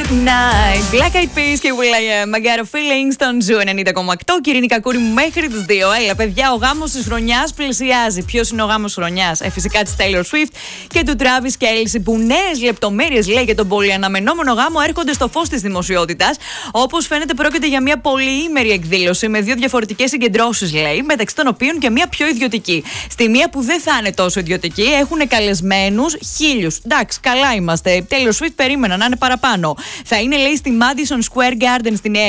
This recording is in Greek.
Night. Black Eyed Peas και Will.i.am. I got a feeling στον Ζου 90,8. Κυρίνη Κακούρη μου μέχρι τις 2. Έλα, παιδιά, ο γάμος της χρονιάς πλησιάζει. Ποιος είναι ο γάμος της χρονιάς? Φυσικά της Taylor Swift και του Travis Kelce, που νέες λεπτομέρειες, λέει, για τον πολυαναμενόμενο γάμο έρχονται στο φως της δημοσιότητας. Όπως φαίνεται, πρόκειται για μια πολυήμερη εκδήλωση με δύο διαφορετικές συγκεντρώσεις, λέει, μεταξύ των οποίων και μια πιο ιδιωτική. Στη μία που δεν θα είναι τόσο ιδιωτική, έχουν καλεσμένους 1.000. Εντάξει, καλά είμαστε. Taylor Swift περίμενα να είναι παραπάνω. Θα είναι, λέει, στη Madison Square Garden στη Νέα